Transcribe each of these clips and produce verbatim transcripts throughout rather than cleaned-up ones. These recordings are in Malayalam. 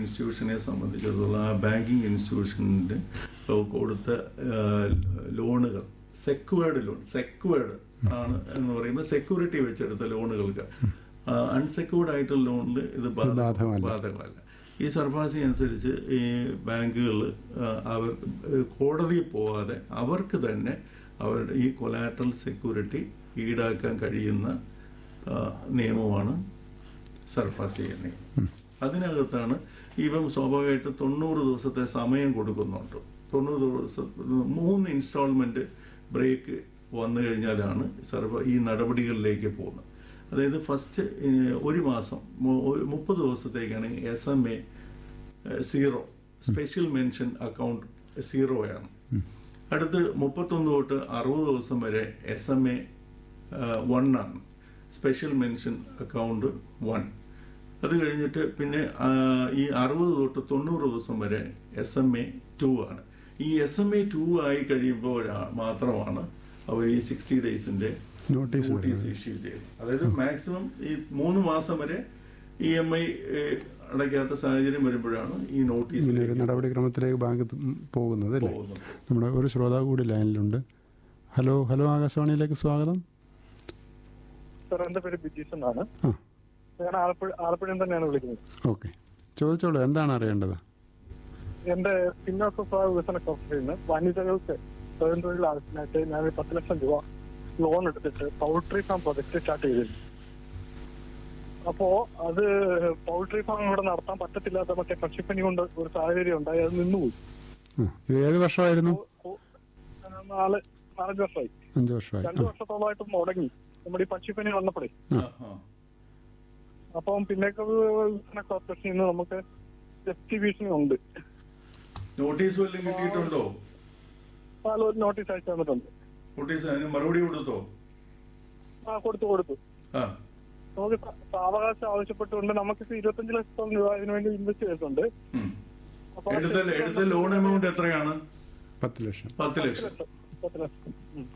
ഇൻസ്റ്റിറ്റ്യൂഷനെ സംബന്ധിച്ചിടത്തോളം ആ ബാങ്കിങ് ഇൻസ്റ്റിറ്റ്യൂഷൻ്റെ കൊടുത്ത ലോണുകൾ സെക്വേർഡ് ലോൺ സെക്വേർഡ് ആണ് എന്ന് പറയുമ്പോൾ സെക്യൂരിറ്റി വെച്ചെടുത്ത ലോണുകൾക്ക് അൺസെക്യൂർഡ് ആയിട്ടുള്ള ലോണിൽ ഇത് ബാധകമല്ല. ഈ സർഫാസി അനുസരിച്ച് ഈ ബാങ്കുകൾ അവർ കോടതിയിൽ പോവാതെ അവർക്ക് തന്നെ അവരുടെ ഈ കൊലാട്രൽ സെക്യൂരിറ്റി ഈടാക്കാൻ കഴിയുന്ന നിയമമാണ് സർഫാസി നിയമം. അതിനകത്താണ് ഇവം സ്വാഭാവികമായിട്ട് തൊണ്ണൂറ് ദിവസത്തെ സമയം കൊടുക്കുന്നുണ്ട്. തൊണ്ണൂറ് ദിവസം മൂന്ന് ഇൻസ്റ്റാൾമെൻറ്റ് ബ്രേക്ക് വന്നു കഴിഞ്ഞാലാണ് സർവ ഈ നടപടികളിലേക്ക് പോകുന്നത്. അതായത് ഫസ്റ്റ് ഒരു മാസം മുപ്പത് ദിവസത്തേക്കാണെങ്കിൽ S M A zero special mention account സീറോയാണ്. അടുത്ത് മുപ്പത്തൊന്ന് തൊട്ട് അറുപത് ദിവസം വരെ എസ് എം എ വൺ ആണ്, സ്പെഷ്യൽ മെൻഷൻ അക്കൗണ്ട് വൺ. അത് കഴിഞ്ഞിട്ട് പിന്നെ ഈ അറുപത് തൊട്ട് തൊണ്ണൂറ് ദിവസം വരെ എസ് എം എ ടു ആണ്. ഈ എസ് എം എ ടു ആയി കഴിയുമ്പോൾ മാത്രമാണ് അവർ ഈ സിക്സ്റ്റി ഡേയ്സിൻ്റെ നോട്ടീസ് ഇഷ്യൂ ചെയ്യുന്നത്. അതായത് മാക്സിമം ഈ മൂന്ന് മാസം വരെ ഇ എം ഐ അടയ്ക്കാത്ത സാഹചര്യം വരുമ്പോഴാണ് ഈ നോട്ടീസ് നടപടിക്രമത്തിലേക്ക് ബാങ്ക് പോകുന്നത് അല്ലേ. നമ്മുടെ ഒരു ശ്രോതാവ് കൂടി ലൈനിലുണ്ട്. ഹലോ ഹലോ ആകാശവാണിയിലേക്ക് സ്വാഗതം. സാർ, എൻ്റെ പേര് ബിജീഷ് എന്നാണ്. ഞാൻ ആലപ്പുഴ ആലപ്പുഴയിൽ തന്നെയാണ് വിളിക്കുന്നത്. ഓക്കെ, ചോദിച്ചോളൂ, എന്താണ് അറിയേണ്ടത്? എൻ്റെ പിന്നോക്ക സ്വഭാവ വികസന കോർപ്പറേഷനിൽ നിന്ന് വനിതകൾക്ക് സ്വയം തൊഴിൽ ആവശ്യത്തിനായിട്ട് ഞാൻ ഒരു പത്ത് ലക്ഷം രൂപ ലോൺ എടുത്തിട്ട് പൗൾട്രി ഫാം പ്രൊജക്ട് സ്റ്റാർട്ട് ചെയ്തിരുന്നു. അപ്പോ അത് പൗൾട്രി ഫാം ഇവിടെ നടത്താൻ പറ്റത്തില്ലാത്ത മറ്റേ പക്ഷിപ്പനി കൊണ്ട് ഒരു സാഹചര്യം ഉണ്ടായി, അത് നിന്നുപോയി. ഏത് വർഷമായിരുന്നു? നാല് നാലഞ്ച് വർഷമായി. അഞ്ചു വർഷമായി. രണ്ടു വർഷത്തോളമായിട്ട് മുടങ്ങി നമ്മുടെ ഈ പക്ഷിപ്പനി വന്നപ്പോഴേ. അപ്പം പിന്നെ കോർപ്പറേഷനിൽ നിന്ന് നമുക്ക് ജപ്തി ഭീഷണി ഉണ്ട്. നോട്ടീസ് കിട്ടിയിട്ടുണ്ടോ? നോട്ടീസ് അയച്ചു തന്നിട്ടുണ്ട്. മറുപടി കൊടുത്തോ? ആ, കൊടുത്തു കൊടുത്തു നമുക്ക് സാവകാശം ആവശ്യപ്പെട്ടുകൊണ്ട് നമുക്കിപ്പോ ഇരുപത്തഞ്ച് ലക്ഷത്തോളം രൂപ ഇതിനു വേണ്ടി ഇൻവെസ്റ്റ് ചെയ്തിട്ടുണ്ട്. എടുത്ത ലോൺ എമൗണ്ട് എത്രയാണ്? പത്ത് ലക്ഷം. പത്ത് ലക്ഷം പത്ത് ലക്ഷം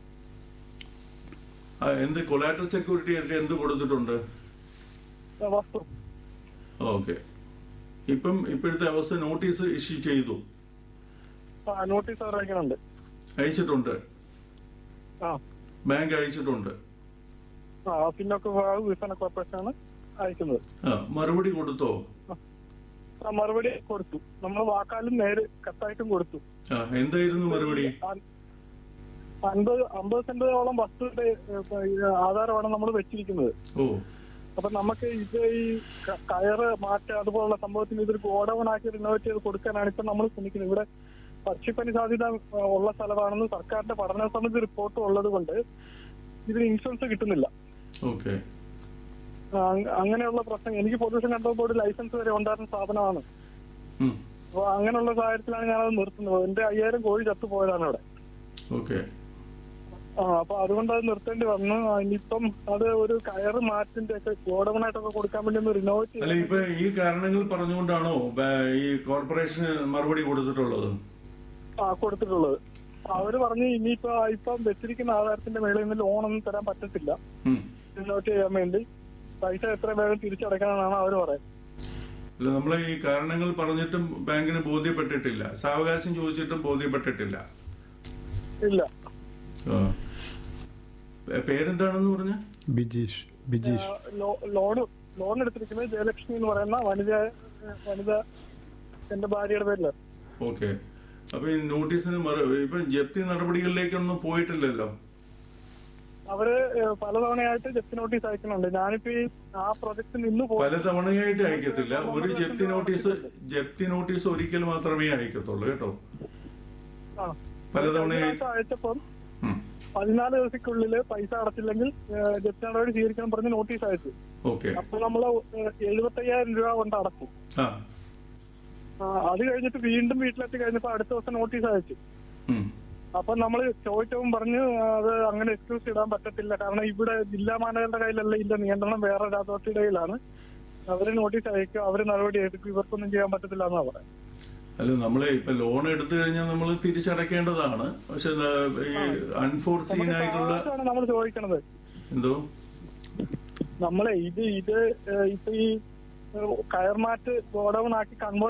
എന്ത് കൊലാറ്ററൽ സെക്യൂരിറ്റി ആയിട്ട് എന്ത് കൊടുത്തിട്ടുണ്ട്? വസ്തു. ഓക്കെ. ഇപ്പം ഇപ്പോഴത്തെ അവസ്ഥ നോട്ടീസ് ഇഷ്യൂ ചെയ്തു? നോട്ടീസ് അയക്കുന്നുണ്ട്. അയച്ചിട്ടുണ്ട്? ബാങ്ക് അയച്ചിട്ടുണ്ട്? പിന്നൊക്കെ വികസന കോർപ്പറേഷനാണ് അയക്കുന്നത്. മറുപടി കൊടുത്തോ? മറുപടി കൊടുത്തു. നമ്മൾ വാക്കാലും നേര് കത്തായിട്ടും കൊടുത്തു. എന്തായിരുന്നു മറുപടി? അൻപത് അമ്പത് സെന്റോളം വസ്തുവിന്റെ ആധാരമാണ് നമ്മൾ വെച്ചിരിക്കുന്നത്. അപ്പൊ നമുക്ക് ഇത് ഈ കയറ് മാറ്റം അതുപോലുള്ള സംഭവത്തിന് ഇതൊരു ഗോഡൌൺ ആക്കി റിനോവേറ്റ് ചെയ്ത് കൊടുക്കാനാണ് ഇപ്പൊ നമ്മൾ ശ്രമിക്കുന്നത്. ഇവിടെ പക്ഷിപ്പനി സാധ്യത ഉള്ള സ്ഥലമാണെന്ന് സർക്കാരിന്റെ പഠന സമിതി റിപ്പോർട്ട് ഉള്ളത് കൊണ്ട് ഇതിന് ഇൻഷുറൻസ് കിട്ടുന്നില്ല. അങ്ങനെയുള്ള പ്രശ്നം. എനിക്ക് പൊല്യൂഷൻ കൺട്രോൾ ബോർഡ് ലൈസൻസ് വരെ ഉണ്ടായിരുന്ന സ്ഥാപനമാണ്. അപ്പൊ അങ്ങനെയുള്ള സാഹചര്യത്തിലാണ് ഞാനത് നിർത്തുന്നത്. എന്റെ അയ്യായിരം കോഴി ചത്തുപോയതാണ് അവിടെ. ആ അപ്പൊ അതുകൊണ്ട് അത് നിർത്തേണ്ടി വന്നു. ഇനിയിപ്പം അത് ഒരു കയറ് മാറ്റിന്റെ ഒക്കെ ഗോഡൌണായിട്ടൊക്കെ കൊടുക്കാൻ വേണ്ടി ഒന്ന് റിനോവേറ്റ് ചെയ്യും. ഇപ്പൊ ഈ കാരണങ്ങൾ പറഞ്ഞുകൊണ്ടാണോ ഈ കോർപ്പറേഷന് മറുപടി കൊടുത്തിട്ടുള്ളത്? ആ കൊടുത്തിട്ടുള്ളത്. അവര് പറഞ്ഞു ഇനിയിപ്പോ ഇപ്പം വെച്ചിരിക്കുന്ന ആധാരത്തിന്റെ മേളിൽ നിന്ന് ലോണൊന്നും തരാൻ പറ്റത്തില്ല, റിനോവേറ്റ് ചെയ്യാൻ വേണ്ടി പൈസ എത്ര വേഗം തിരിച്ചടക്കണമെന്നാണ് അവര് പറയുന്നത്. നമ്മള് ഈ കാരണങ്ങൾ പറഞ്ഞിട്ടും ബാങ്കിന് ബോധ്യപ്പെട്ടിട്ടില്ല, സാവകാശം ചോദിച്ചിട്ടും ബോധ്യപ്പെട്ടിട്ടില്ല. ഇല്ല. പേരെന്താണെന്ന് പറഞ്ഞ? ബിജീഷ്. ബിജീഷ്. ലോൺ ലോൺ എടുത്തിരിക്കുന്നത് ജയലക്ഷ്മി എന്ന് പറയുന്ന വനിത വനിത എന്റെ ഭാര്യയുടെ പേരില്. ഓക്കെ. അപ്പൊ ഈ നോട്ടീസിന് ഇപ്പൊ ജപ്തി നടപടികളിലേക്കൊന്നും പോയിട്ടില്ലല്ലോ? അവര് പലതവണയായിട്ട് ജപ്തി നോട്ടീസ് അയക്കുന്നുണ്ട്. ഞാനിപ്പോ ഈ ആ പ്രൊജക്ട് നിന്ന് പലതവണയായിട്ട് അയക്കത്തില്ല. ഒരു ജപ്തി നോട്ടീസ് ജപ്തി നോട്ടീസ് ഒരിക്കൽ മാത്രമേ അയക്കത്തുള്ളൂ കേട്ടോ. പലതവണയായിട്ട് അയച്ചപ്പം പതിനാല് ദിവസത്തിനുള്ളില് പൈസ അടച്ചില്ലെങ്കിൽ ജപ്തി നടപടി സ്വീകരിക്കണം പറഞ്ഞ് നോട്ടീസ് അയച്ചു. അപ്പൊ നമ്മള് എഴുപത്തി അയ്യായിരം രൂപ കൊണ്ട് അടച്ചു. അത് കഴിഞ്ഞിട്ട് വീണ്ടും വീട്ടിലെത്തി കഴിഞ്ഞപ്പോ അടുത്ത ദിവസം നോട്ടീസ് അയച്ചു. അപ്പൊ നമ്മള് ചോദിച്ചവും പറഞ്ഞ് അത് അങ്ങനെ എക്സ്ക്യൂസ് ഇടാൻ പറ്റത്തില്ല, കാരണം ഇവിടെ ജില്ലാ മാനേജറുടെ കയ്യിലല്ല ഇതിന്റെ നിയന്ത്രണം, വേറെ അതോറിറ്റിയുടെ കയ്യിലാണ്. അവര് നോട്ടീസ് അയക്കും, അവര് നടപടി എടുക്കും, ഇവർക്കൊന്നും ചെയ്യാൻ പറ്റത്തില്ല എന്നാ പറയാം. അല്ല, നമ്മള് ഇപ്പൊ ലോൺ എടുത്തു കഴിഞ്ഞാൽ നമ്മൾ തിരിച്ചടക്കേണ്ടതാണ്. പക്ഷെ അൺഫോർസീൻ ആയിട്ടുള്ള നമ്മൾ ചോദിക്കണത് എന്തോ നമ്മളെ ഇത് ഇത് ഇപ്പൊ ഈ കയർമാറ്റ് ഗോഡൌൺ ആക്കി കൺവേർട്ട്